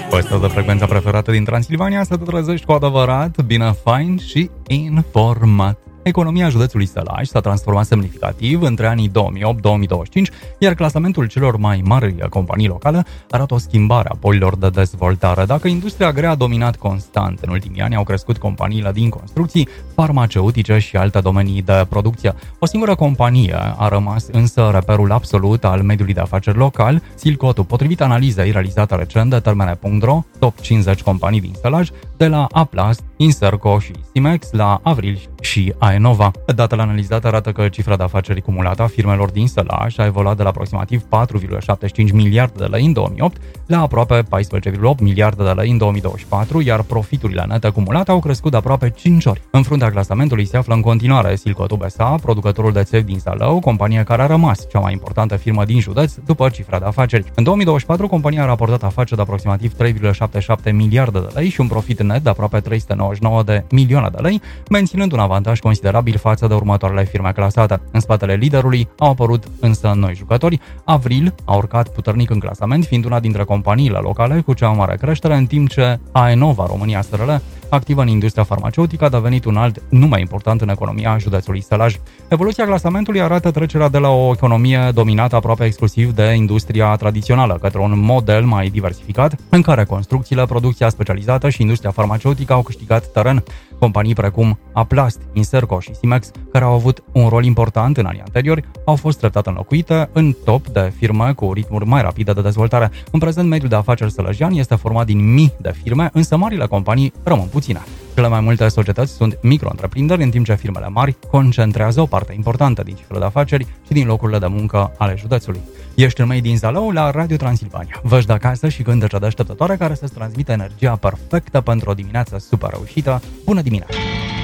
Păstră de frecvența preferată din Transilvania să te trezești cu adevărat, bine, fain și informat. Economia județului Sălaj s-a transformat semnificativ între anii 2008-2025, iar clasamentul celor mai mari companii locale arată o schimbare a polilor de dezvoltare. Dacă industria grea a dominat constant în ultimii ani, au crescut companiile din construcții, farmaceutice și alte domenii de producție. O singură companie a rămas însă reperul absolut al mediului de afaceri local, Silcotu. Potrivit analizei realizate recent de Termene.ro, top 50 companii din Sălaj, de la Aplast, Inserco și Simex la Avril și Aenova. Datele analizate arată că cifra de afaceri cumulată a firmelor din Sălaj a evoluat de la aproximativ 4,75 miliarde de lei în 2008 la aproape 14,8 miliarde de lei în 2024, iar profiturile nete cumulate au crescut de aproape 5 ori. În fruntea clasamentului se află în continuare Silcotu SA, producătorul de țevi din Salău, companie care a rămas cea mai importantă firmă din județ după cifra de afaceri. În 2024, compania a raportat afaceri de aproximativ 3,77 miliarde de lei și un profit net de aproape 399 de milioane de lei, menținând un avantaj considerabil față de următoarele firme clasate. În spatele liderului au apărut însă noi jucători. Avril a urcat puternic în clasament, fiind una dintre companiile locale cu cea mai mare creștere, în timp ce Aenova România SRL, activă în industria farmaceutică, a devenit un alt nume important în economia județului Sălaj. Evoluția clasamentului arată trecerea de la o economie dominată aproape exclusiv de industria tradițională către un model mai diversificat, în care construcțiile, producția specializată și industria farmaceutică au câștigat teren. Companii precum Aplast, Inserco și Simex, care au avut un rol important în anii anteriori, au fost treptat înlocuite în top de firme cu ritmuri mai rapide de dezvoltare. În prezent, mediul de afaceri sălăjean este format din mii de firme, însă marile companii rămân puține. Cele mai multe societăți sunt micro-întreprinderi, în timp ce firmele mari concentrează o parte importantă din cifrele de afaceri și din locurile de muncă ale județului. Ești în mei din Zalău la Radio Transilvania. Văși de acasă și cântece deșteptătoare care să-ți transmită energia perfectă pentru o dimineață super reușită. Bună dimineața!